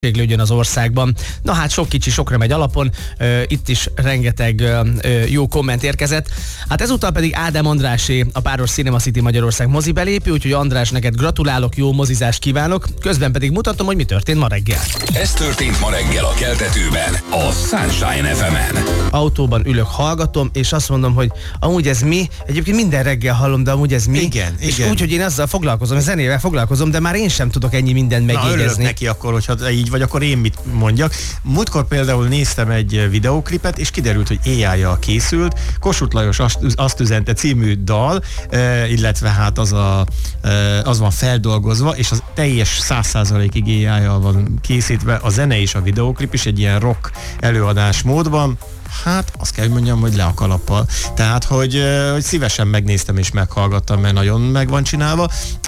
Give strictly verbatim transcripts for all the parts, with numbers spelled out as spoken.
Lőjön az országban. Na hát sok kicsi sokra megy alapon, uh, itt is rengeteg uh, jó komment érkezett. Hát ezúttal pedig Ádám Andrásé, a páros Cinema City Magyarország mozibelépő, úgyhogy András, neked gratulálok, jó mozizást kívánok, közben pedig mutatom, hogy mi történt ma reggel. Ez történt ma reggel a Keltetőben, a Sunshine ef emen. Autóban ülök, hallgatom, és azt mondom, hogy amúgy ez mi, egyébként minden reggel hallom, de amúgy ez mi. Igen, és igen. úgy, hogy én azzal foglalkozom, a zenével foglalkozom, de már én sem tudok ennyi mindent megjegyezni. Na, örülök neki akkor, hogyha így vagy, akkor én mit mondjak. Múltkor például néztem egy videóklipet, és kiderült, hogy á i-jal készült. Kossuth Lajos azt, azt üzente című dal, illetve hát az, a, az van feldolgozva, és az teljes száz százalékig á i-jal van készítve, a zene és a videóklip is egy ilyen rock előadás módban. Hát azt kell, hogy mondjam, hogy le a kalappal. Tehát, hogy, hogy szívesen megnéztem és meghallgattam, mert nagyon meg van csinálva,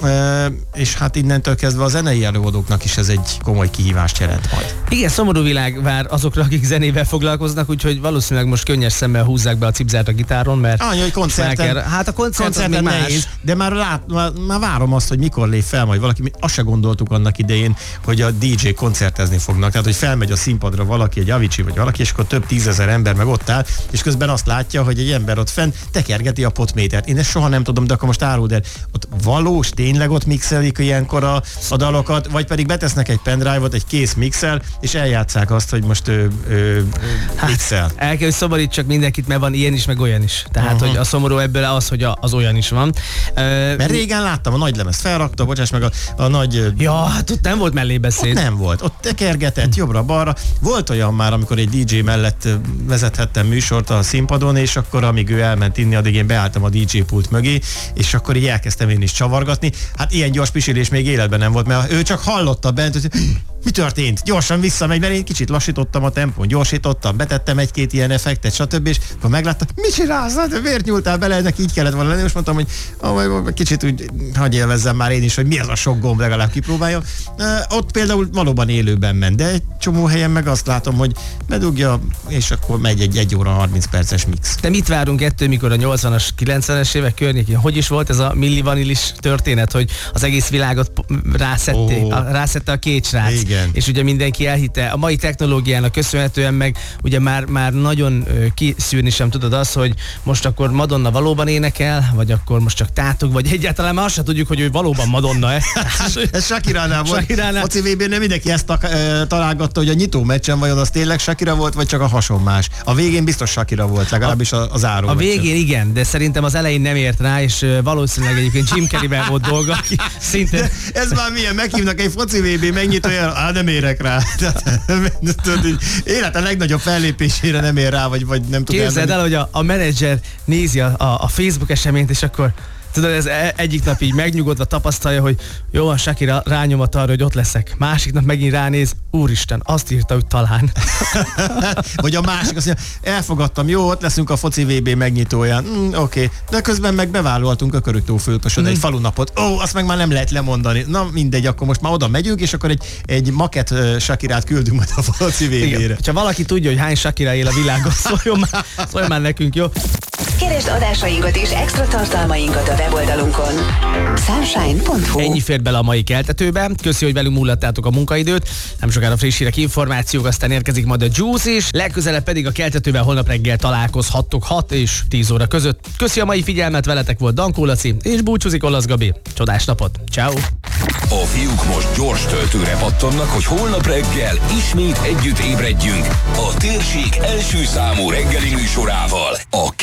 és hát innentől kezdve a zenei előadóknak is ez egy komoly kihívást jelent majd. Igen, szomorú világ vár azokra, akik zenével foglalkoznak, úgyhogy valószínűleg most könnyes szemmel húzzák be a cipzárt a gitáron, mert... Annyi, hogy koncerten, kell, hát a koncert koncerten még nehéz, más. de már, lát, már, már várom azt, hogy mikor lép fel majd valaki. Mi azt se gondoltuk annak idején, hogy a dé dzsé koncertezni fognak. Tehát, hogy felmegy a színpadra valaki, egy Avicii vagy valaki, és akkor több tízezer ember meg ott áll, és közben azt látja, hogy egy ember ott fenn tekergeti a potmétert. Én ezt soha nem tudom, de akkor most áruld el. Ott valós, tényleg ott mixelik ilyenkor a, a dalokat, vagy pedig betesznek egy pendrive-ot, egy kész mixel, és eljátszák azt, hogy most ő, ő, hát, mixel. El kell, hogy szomorítsak mindenkit, mert van ilyen is, meg olyan is. Tehát, uh-huh. hogy a szomorú ebből az, hogy a, az olyan is van. Uh, mert régen láttam, a nagy lemezt felrakta, bocsáss meg, a, a nagy... Ja, hát ott nem volt mellébeszéd. Ott nem volt. Ott tekergetett jobbra-balra. Volt olyan már, amikor egy dé dzsé mellett vezethettem műsort a színpadon, és akkor amíg ő elment inni, addig én beálltam a dé dzsé pult mögé, és akkor így elkezdtem én is csavargatni. Hát ilyen gyors pisilés még életben nem volt, mert ő csak hallotta bent, hogy mi történt? Gyorsan visszamegy, mert én kicsit lassítottam a tempón, gyorsítottam, betettem egy-két ilyen effektet, stb. És akkor megláttam, mit csinálsz? De miért nyúltál bele? Ennek így kellett volna lenni. Most mondtam, hogy oh, kicsit úgy hagyj élvezzem már én is, hogy mi az a sok gomb, legalább kipróbáljam. Uh, ott például valóban élőben ment, de egy csomó helyen meg azt látom, hogy bedugja, és akkor megy egy egy óra harminc perces mix. De mit várunk ettől, mikor a nyolcvanas, kilencvenes évek környékén? Hogy is volt ez a Milli Vanilis történet, hogy az egész világot rászették, oh. a, rászette a két srác. Igen. És ugye mindenki elhitte. A mai technológiának köszönhetően meg ugye már, már nagyon ö, kiszűrni sem tudod azt, hogy most akkor Madonna valóban énekel, vagy akkor most csak tátog, vagy egyáltalán már azt sem tudjuk, hogy ő valóban Madonna-e. Ez Shakiránál volt. Shakiránál. A cé vé bén nem mindenki ezt ta, e, találgatta, hogy a nyitó meccsen vajon az tényleg Shakira volt, vagy csak a hasonmás. A végén biztos Shakira volt, legalábbis a, a záró. A végén meccsen. Igen, de szerintem az elején nem ért rá, és valószínűleg egyébként Jim Carreyben volt dolga, aki szintén... Ez már milyen, meghívnak egy foci vé bé megnyitójára, á, nem érek rá. Élete legnagyobb fellépésére nem ér rá, vagy, vagy nem tud. Képzeld el, hogy a, a menedzser nézi a, a, a Facebook eseményt, és akkor tudod, ez egyik nap így megnyugodva tapasztalja, hogy jó, a Shakira rányomat arra, hogy ott leszek. Másik nap megint ránéz, úristen, azt írta, hogy talán. Vagy a másik azt mondja, elfogadtam, jó, ott leszünk a foci vé bé megnyitóján. Mm, Oké, okay. De közben meg bevállaltunk a Körögtó-Fülöpösön mm. egy falunapot. Ó, azt meg már nem lehet lemondani. Na mindegy, akkor most már oda megyünk, és akkor egy, egy maket uh, Shakirát küldünk majd a foci vé bére. Ha valaki tudja, hogy hány Shakira él a világon, szóljon már, szóljon már nekünk, jó? Keresd adásainkat és extra tartalmainkat a weboldalunkon. sunshine pont hu. Ennyi fért bele a mai Keltetőbe. Köszi, hogy velünk múlottátok a munkaidőt. Nem sokára friss hírek, információk, aztán érkezik majd a Juice is. Legközelebb pedig a Keltetőben holnap reggel találkozhattok hat és tíz óra között. Köszi a mai figyelmet, veletek volt Dankó Laci, és búcsúzik Olasz Gabi. Csodás napot. Ciao. A fiúk most gyors töltőre pattannak, hogy holnap reggel ismét együtt ébredjünk a térség első számú reggeli műsorával. A